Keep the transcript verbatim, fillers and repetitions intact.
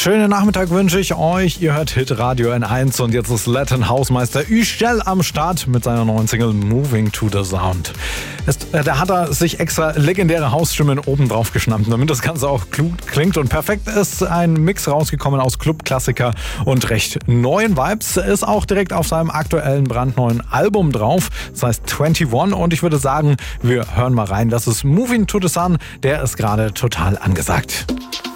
Schönen Nachmittag wünsche ich euch. Ihr hört Hit Radio N eins und jetzt ist Latin Hausmeister Üstell am Start mit seiner neuen Single Moving to the Sound. Es, äh, da hat er sich extra legendäre Hausstimmen oben drauf geschnappt, damit das Ganze auch klug klingt. Und perfekt ist ein Mix rausgekommen aus Club-Klassiker und recht neuen Vibes. Ist auch direkt auf seinem aktuellen brandneuen Album drauf. Das heißt einundzwanzig. Und ich würde sagen, wir hören mal rein. Das ist Moving to the Sun. Der ist gerade total angesagt.